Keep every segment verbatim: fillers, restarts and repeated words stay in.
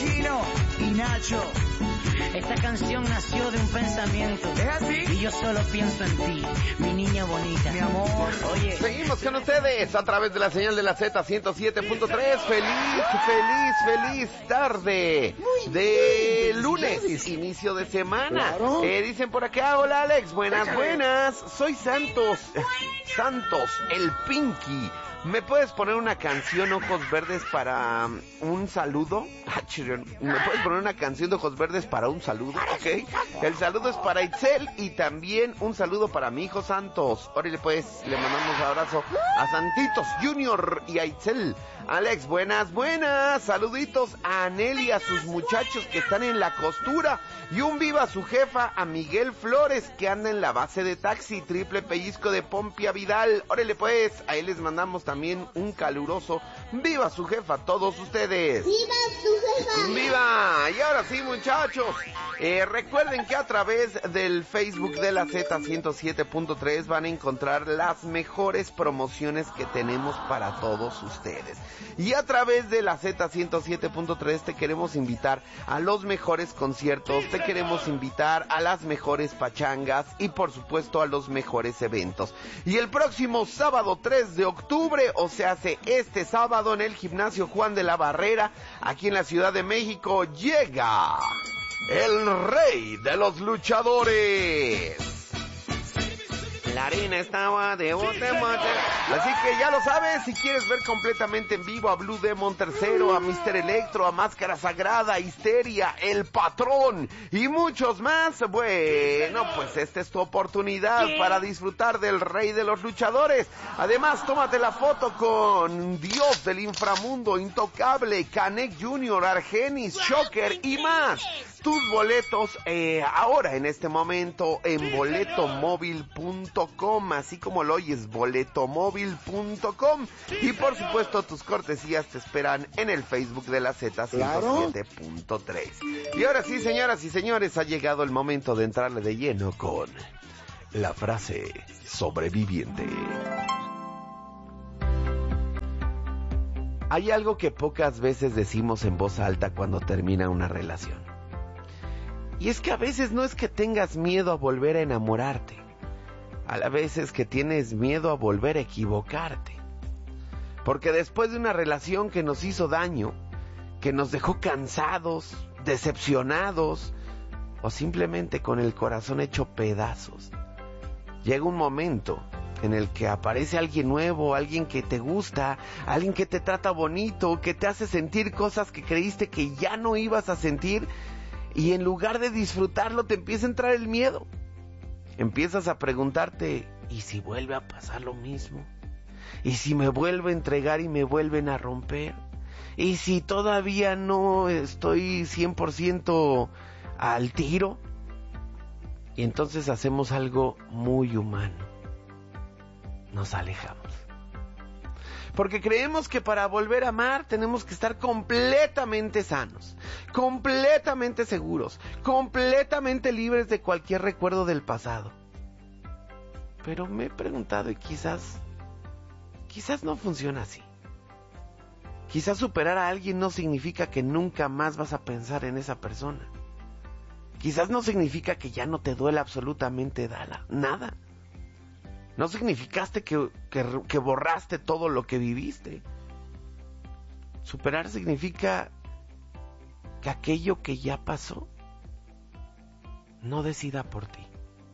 Chino y Nacho. Esta canción nació de un pensamiento. ¿Es así? Y yo solo pienso en ti, mi niña bonita. Mi amor. Oye. Seguimos con ustedes a través de la señal de la Z ciento siete punto tres. Feliz, feliz, feliz tarde de lunes, inicio de semana. Claro. Eh, dicen por acá, hola Alex, buenas, Déjame. buenas. Soy Santos, Santos, el Pinky. ¿Me puedes poner una canción Ojos Verdes para um, un saludo? Ah, chirrión. ¿Me puedes poner una canción de Ojos Verdes para un saludo? Ok. El saludo es para Itzel y también un saludo para mi hijo Santos. Órale pues, le mandamos un abrazo a Santitos Junior y a Itzel. Alex, buenas, buenas. Saluditos a Anel y a sus muchachos que están en la costura. Y un viva a su jefa, a Miguel Flores, que anda en la base de taxi, triple pellizco de Pompia Vidal. Órale pues, a él les mandamos también un caluroso viva su jefa a todos ustedes. ¡Viva su jefa! ¡Viva! Y ahora sí, muchachos, eh, recuerden que a través del Facebook de la Z ciento siete punto tres van a encontrar las mejores promociones que tenemos para todos ustedes. Y a través de la Z ciento siete punto tres te queremos invitar a los mejores conciertos, te queremos invitar a las mejores pachangas y por supuesto a los mejores eventos. Y el próximo sábado tres de octubre, o se hace este sábado en el Gimnasio Juan de la Barrera, aquí en la Ciudad de México, llega el rey de los luchadores. La harina estaba de bote mate. Así que ya lo sabes, si quieres ver completamente en vivo a Blue Demon tercero, a mister Electro, a Máscara Sagrada, Histeria, El Patrón y muchos más, bueno, pues esta es tu oportunidad para disfrutar del rey de los luchadores. Además, tómate la foto con Dios del inframundo, Intocable, Canek junior, Argenis, Shocker y más. Tus boletos eh, ahora en este momento en boleto móvil punto com, así como lo oyes, boleto móvil punto com. Y por supuesto tus cortesías te esperan en el Facebook de la Z ciento siete punto tres. Y ahora sí, señoras y señores, ha llegado el momento de entrarle de lleno con la frase sobreviviente. Hay algo que pocas veces decimos en voz alta cuando termina una relación. Y es que a veces no es que tengas miedo a volver a enamorarte. A la vez es que tienes miedo a volver a equivocarte. Porque después de una relación que nos hizo daño, que nos dejó cansados, decepcionados, o simplemente con el corazón hecho pedazos, llega un momento en el que aparece alguien nuevo, alguien que te gusta, alguien que te trata bonito, que te hace sentir cosas que creíste que ya no ibas a sentir. Y en lugar de disfrutarlo te empieza a entrar el miedo. Empiezas a preguntarte, ¿y si vuelve a pasar lo mismo? ¿Y si me vuelve a entregar y me vuelven a romper? ¿Y si todavía no estoy cien por ciento al tiro? Y entonces hacemos algo muy humano. Nos alejamos. Porque creemos que para volver a amar tenemos que estar completamente sanos, completamente seguros, completamente libres de cualquier recuerdo del pasado. Pero me he preguntado y quizás, quizás no funciona así. Quizás superar a alguien no significa que nunca más vas a pensar en esa persona. Quizás no significa que ya no te duele absolutamente nada. No significaste que, que, que borraste todo lo que viviste. Superar significa que aquello que ya pasó no decida por ti.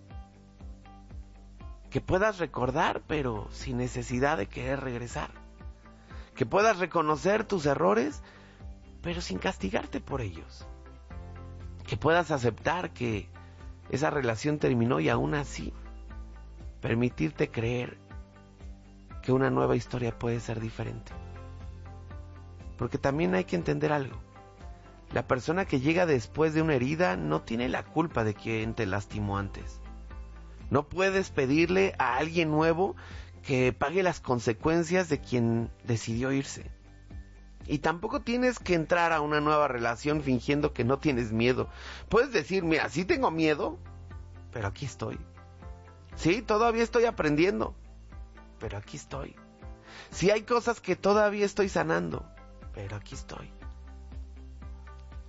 Que puedas recordar, pero sin necesidad de querer regresar. Que puedas reconocer tus errores, pero sin castigarte por ellos. Que puedas aceptar que esa relación terminó y aún así permitirte creer que una nueva historia puede ser diferente. Porque también hay que entender algo. La persona que llega después de una herida no tiene la culpa de quien te lastimó antes. No puedes pedirle a alguien nuevo que pague las consecuencias de quien decidió irse. Y tampoco tienes que entrar a una nueva relación fingiendo que no tienes miedo. Puedes decir, mira, sí tengo miedo, pero aquí estoy. Sí, todavía estoy aprendiendo, pero aquí estoy. Sí, hay cosas que todavía estoy sanando, pero aquí estoy.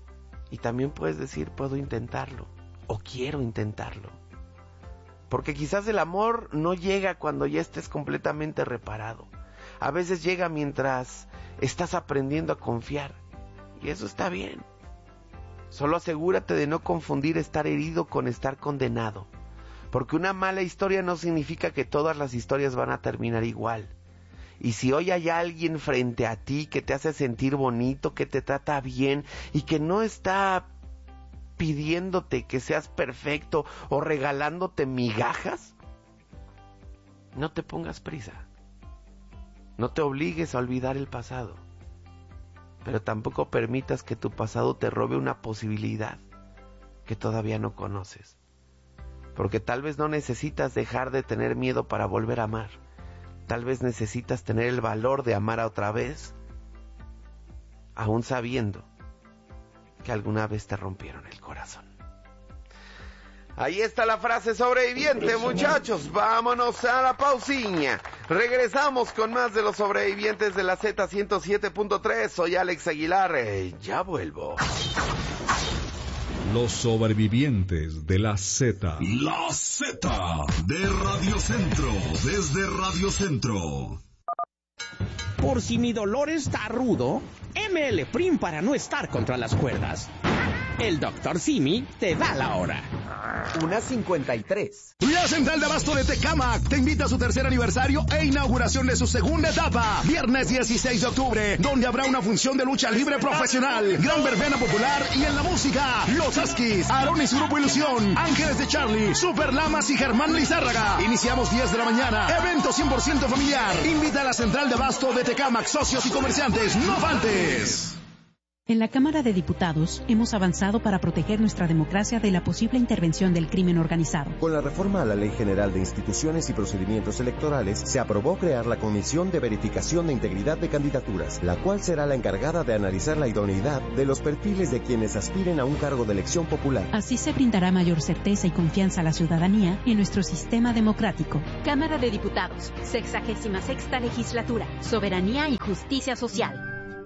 Y también puedes decir, puedo intentarlo, o quiero intentarlo. Porque quizás el amor no llega cuando ya estés completamente reparado. A veces llega mientras estás aprendiendo a confiar. Y eso está bien. Solo asegúrate de no confundir estar herido con estar condenado. Porque una mala historia no significa que todas las historias van a terminar igual. Y si hoy hay alguien frente a ti que te hace sentir bonito, que te trata bien y que no está pidiéndote que seas perfecto o regalándote migajas, no te pongas prisa. No te obligues a olvidar el pasado, pero tampoco permitas que tu pasado te robe una posibilidad que todavía no conoces. Porque tal vez no necesitas dejar de tener miedo para volver a amar. Tal vez necesitas tener el valor de amar a otra vez, aún sabiendo que alguna vez te rompieron el corazón. Ahí está la frase sobreviviente, muchachos. Vámonos a la pausiña. Regresamos con más de los sobrevivientes de la Z ciento siete punto tres. Soy Alex Aguilar. Eh, ya vuelvo. Los sobrevivientes de la Z. La Z de Radio Centro, desde Radio Centro. Por si mi dolor está rudo, M L Prim para no estar contra las cuerdas. El doctor Simi te da la hora. Una cincuenta y tres. La Central de Abasto de Tecámac te invita a su tercer aniversario e inauguración de su segunda etapa. Viernes dieciséis de octubre, donde habrá una función de lucha libre profesional, gran verbena popular y en la música, Los Askis, Aarón y su grupo Ilusión, Ángeles de Charlie, Super Lamas y Germán Lizárraga. Iniciamos diez de la mañana. Evento cien por ciento familiar. Invita a la Central de Abasto de Tecámac, socios y comerciantes. No faltes. En la Cámara de Diputados hemos avanzado para proteger nuestra democracia de la posible intervención del crimen organizado. Con la reforma a la Ley General de Instituciones y Procedimientos Electorales, se aprobó crear la Comisión de Verificación de Integridad de Candidaturas, la cual será la encargada de analizar la idoneidad de los perfiles de quienes aspiren a un cargo de elección popular. Así se brindará mayor certeza y confianza a la ciudadanía en nuestro sistema democrático. Cámara de Diputados, sexagésima sexta legislatura, soberanía y justicia social.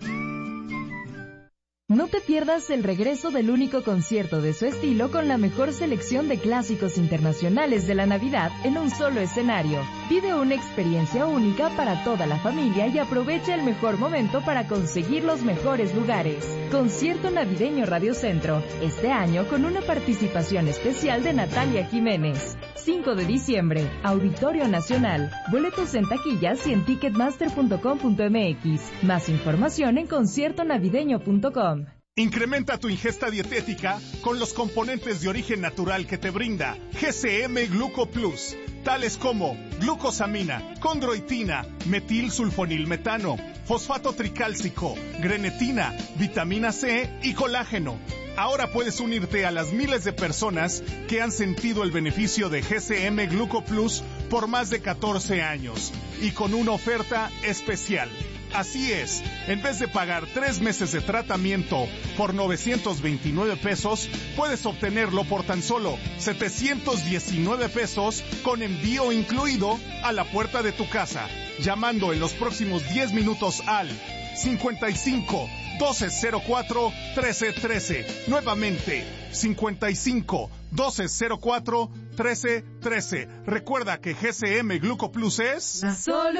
No te pierdas el regreso del único concierto de su estilo con la mejor selección de clásicos internacionales de la Navidad en un solo escenario. Vive una experiencia única para toda la familia y aprovecha el mejor momento para conseguir los mejores lugares. Concierto navideño Radio Centro, este año con una participación especial de Natalia Jiménez. cinco de diciembre, Auditorio Nacional. Boletos en taquillas y en ticketmaster punto com punto m x. Más información en concierto navideño punto com. Incrementa tu ingesta dietética con los componentes de origen natural que te brinda G C M Gluco Plus, tales como glucosamina, condroitina, metilsulfonilmetano, fosfato tricálcico, grenetina, vitamina C y colágeno. Ahora puedes unirte a las miles de personas que han sentido el beneficio de G C M Gluco Plus por más de catorce años y con una oferta especial. Así es, en vez de pagar tres meses de tratamiento por novecientos veintinueve pesos, puedes obtenerlo por tan solo setecientos diecinueve pesos con envío incluido a la puerta de tu casa, llamando en los próximos diez minutos al cincuenta y cinco, doce cero cuatro, trece trece. Nuevamente, cincuenta y cinco, doce cero cuatro, trece trece. Recuerda que G C M Gluco Plus es la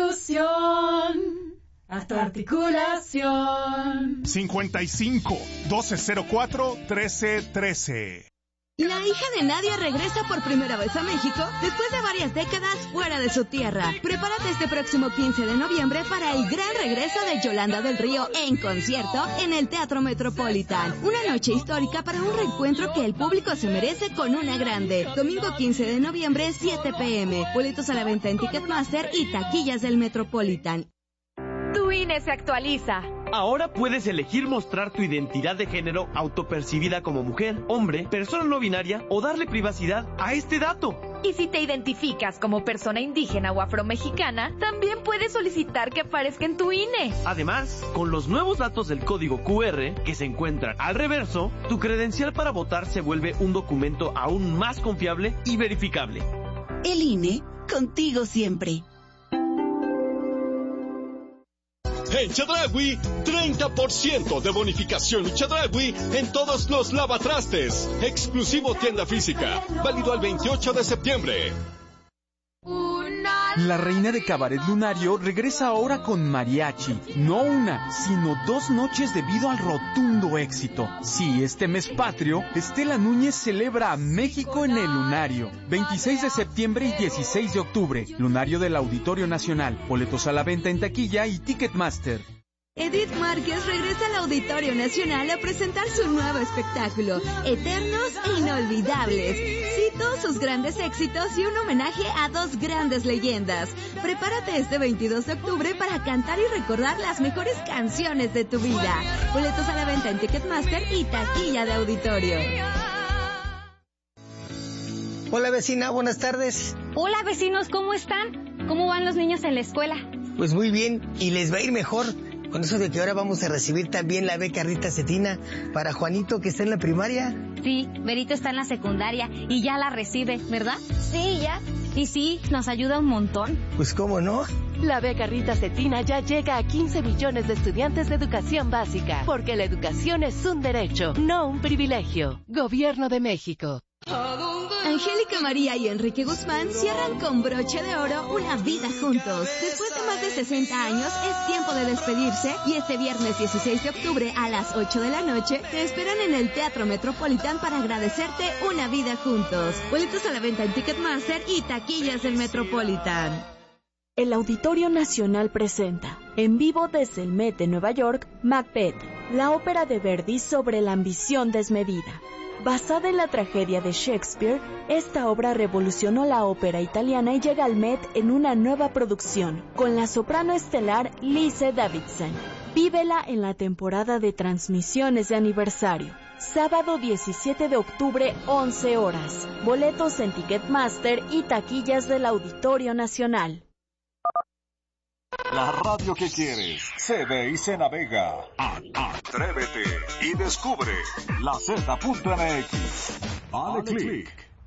solución a tu articulación. cincuenta y cinco, doce cero cuatro, trece trece. La hija de Nadia regresa por primera vez a México después de varias décadas fuera de su tierra. Prepárate este próximo quince de noviembre para el gran regreso de Yolanda del Río en concierto en el Teatro Metropolitan. Una noche histórica para un reencuentro que el público se merece con una grande. Domingo quince de noviembre, siete pe eme. Boletos a la venta en Ticketmaster y taquillas del Metropolitan. Tu I N E se actualiza. Ahora puedes elegir mostrar tu identidad de género autopercibida como mujer, hombre, persona no binaria o darle privacidad a este dato. Y si te identificas como persona indígena o afromexicana, también puedes solicitar que aparezca en tu I N E. Además, con los nuevos datos del código cu erre que se encuentran al reverso, tu credencial para votar se vuelve un documento aún más confiable y verificable. El I N E, contigo siempre. En Chedraui, treinta por ciento de bonificación y Chedraui en todos los lavatrastes. Exclusivo tienda física. Válido al veintiocho de septiembre. La reina de Cabaret Lunario regresa ahora con mariachi. No una, sino dos noches debido al rotundo éxito. Sí, este mes patrio, Estela Núñez celebra a México en el Lunario. veintiséis de septiembre y dieciséis de octubre. Lunario del Auditorio Nacional. Boletos a la venta en taquilla y Ticketmaster. Edith Márquez regresa al Auditorio Nacional a presentar su nuevo espectáculo, Eternos e Inolvidables. Sí, todos sus grandes éxitos y un homenaje a dos grandes leyendas. Prepárate este veintidós de octubre para cantar y recordar las mejores canciones de tu vida. Boletos a la venta en Ticketmaster y taquilla de auditorio. Hola vecina, buenas tardes. Hola vecinos, ¿cómo están? ¿Cómo van los niños en la escuela? Pues muy bien, y les va a ir mejor. Con eso de que ahora vamos a recibir también la beca Rita Cetina para Juanito, que está en la primaria. Sí, Berito está en la secundaria y ya la recibe, ¿verdad? Sí, ya. Y sí, nos ayuda un montón. Pues cómo no. La beca Rita Cetina ya llega a quince millones de estudiantes de educación básica, porque la educación es un derecho, no un privilegio. Gobierno de México. Angélica María y Enrique Guzmán cierran con broche de oro una vida juntos. Después de más de sesenta años, es tiempo de despedirse y este viernes dieciséis de octubre a las ocho de la noche te esperan en el Teatro Metropolitan para agradecerte una vida juntos. Boletos a la venta en Ticketmaster y taquillas del Metropolitan. El Auditorio Nacional presenta, en vivo desde el Met de Nueva York, Macbeth, la ópera de Verdi sobre la ambición desmedida. Basada en la tragedia de Shakespeare, esta obra revolucionó la ópera italiana y llega al Met en una nueva producción, con la soprano estelar Lise Davidson. Vívela en la temporada de transmisiones de aniversario. Sábado diecisiete de octubre, once horas. Boletos en Ticketmaster y taquillas del Auditorio Nacional. La radio que quieres se ve y se navega. Atrévete y descubre la Z punto M X. Dale click.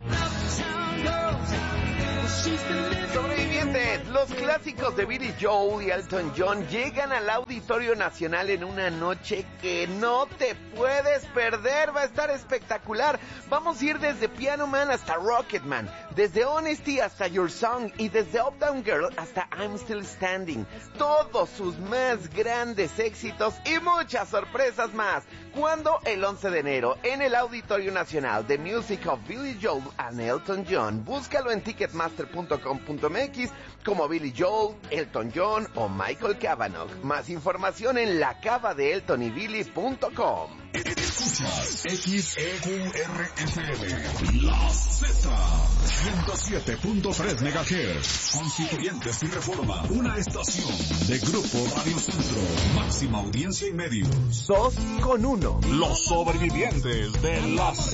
Sobrevivientes, los clásicos de Billy Joel y Elton John llegan al Auditorio Nacional en una noche que no te puedes perder. Va a estar espectacular. Vamos a ir desde Piano Man hasta Rocketman, desde Honesty hasta Your Song y desde Uptown Girl hasta I'm Still Standing. Todos sus más grandes éxitos y muchas sorpresas más. ¿Cuándo? El once de enero en el Auditorio Nacional. The Music of Billy Joel and Elton John. Búscalo en ticketmaster punto com punto m x como Billy Joel, Elton John o Michael Cavanaugh. Más información en la cava de elton y billy punto com. Escuchas X E U R F M, La Z, ciento siete punto tres megahertz. Constituyentes y Reforma, una estación de Grupo Radio Centro. Máxima audiencia y medios. Dos con uno. Los sobrevivientes de La Z.